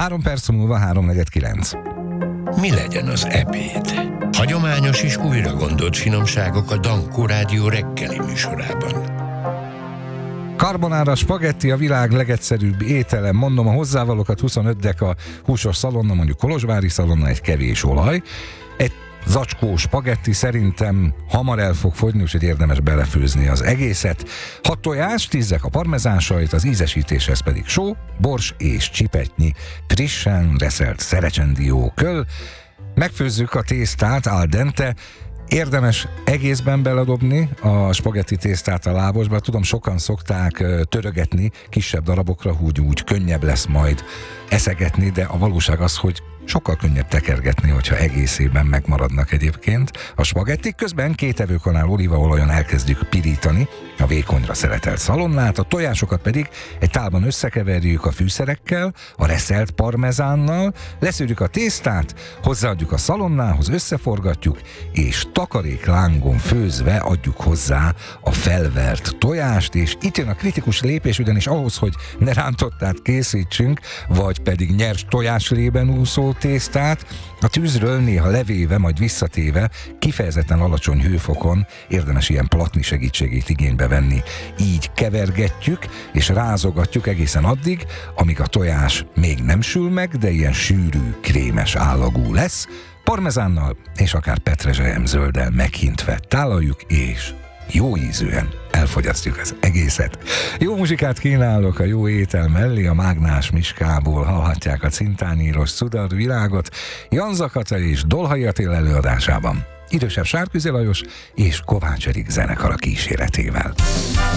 3 perc múlva 3:49. Mi legyen az ebéd? Hagyományos és újra gondolt finomságok a Dankó Rádió reggeli műsorában. Carbonara spagetti a világ legegyszerűbb étele, mondom a hozzávalókat: 25 deka húsos szalonna, mondjuk kolozsvári szalonna, egy kevés olaj, egy zacskó spagetti szerintem hamar el fog fogyni, úgyhogy érdemes belefőzni az egészet. 6 tojás, 10 deka parmezánsajt, az ízesítéshez pedig só, bors és csipetnyi frissen reszelt szerecsendió köl. Megfőzzük a tésztát al dente. Érdemes egészben beledobni a spagetti tésztát a lábosba. Tudom, sokan szokták törögetni kisebb darabokra, úgy könnyebb lesz majd eszegetni, de a valóság az, hogy sokkal könnyebb tekergetni, hogyha egészében megmaradnak egyébként a spagettik. Közben 2 evőkanál olívaolajon elkezdjük pirítani a vékonyra szeletelt szalonnát, a tojásokat pedig egy tálban összekeverjük a fűszerekkel, a reszelt parmezánnal, leszűrjük a tésztát, hozzáadjuk a szalonnához, összeforgatjuk, és takaréklángon főzve adjuk hozzá a felvert tojást, és itt jön a kritikus lépés, ugyanis ahhoz, hogy ne rántottát készítsünk, vagy pedig nyers tojáslében úszó tésztát, a tűzről néha levéve, majd visszatéve, kifejezetten alacsony hőfokon érdemes ilyen platni segítségét igénybe venni. Így kevergetjük és rázogatjuk egészen addig, amíg a tojás még nem sül meg, de ilyen sűrű, krémes állagú lesz, parmezánnal és akár petrezselyemzölddel meghintve tálaljuk, és jó ízűen elfogyasztjuk az egészet. Jó muzsikát kínálok a jó étel mellé, a Mágnás Miskából hallhatják a Cintányíros Cudar világot Jan Zakata és Dolhai Attila előadásában. Idősebb Sárközi Lajos és Kovács Erik zenekara kíséretével.